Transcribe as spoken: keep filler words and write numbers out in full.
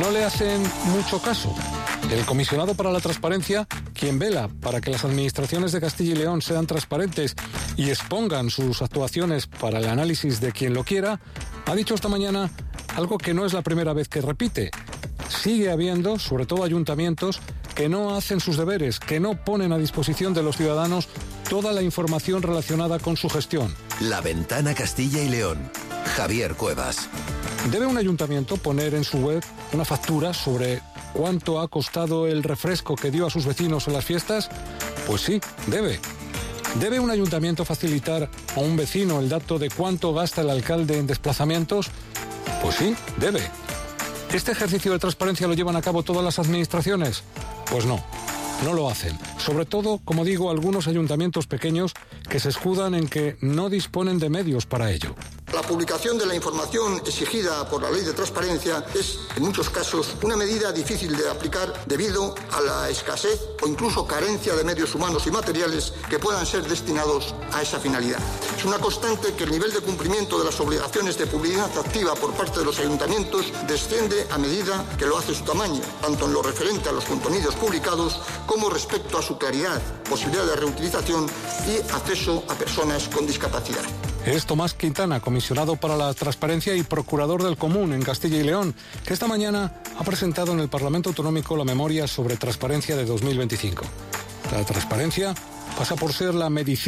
no le hacen mucho caso. El comisionado para la transparencia, quien vela para que las administraciones de Castilla y León sean transparentes y expongan sus actuaciones para el análisis de quien lo quiera, ha dicho esta mañana algo que no es la primera vez que repite. Sigue habiendo, sobre todo ayuntamientos, que no hacen sus deberes, que no ponen a disposición de los ciudadanos toda la información relacionada con su gestión. La Ventana Castilla y León. Javier Cuevas. ¿Debe un ayuntamiento poner en su web una factura sobre cuánto ha costado el refresco que dio a sus vecinos en las fiestas? Pues sí, debe. ¿Debe un ayuntamiento facilitar a un vecino el dato de cuánto gasta el alcalde en desplazamientos? Pues sí, debe. ¿Este ejercicio de transparencia lo llevan a cabo todas las administraciones? Pues no, no lo hacen. Sobre todo, como digo, algunos ayuntamientos pequeños que se escudan en que no disponen de medios para ello. La publicación de la información exigida por la Ley de Transparencia es, en muchos casos, una medida difícil de aplicar debido a la escasez o incluso carencia de medios humanos y materiales que puedan ser destinados a esa finalidad. Es una constante que el nivel de cumplimiento de las obligaciones de publicidad activa por parte de los ayuntamientos desciende a medida que lo hace su tamaño, tanto en lo referente a los contenidos publicados como respecto a su claridad, posibilidad de reutilización y acceso a personas con discapacidad. Es Tomás Quintana, comisionado para la transparencia y procurador del Común en Castilla y León, que esta mañana ha presentado en el Parlamento Autonómico la memoria sobre transparencia de dos mil veinticinco. La transparencia pasa por ser la medicina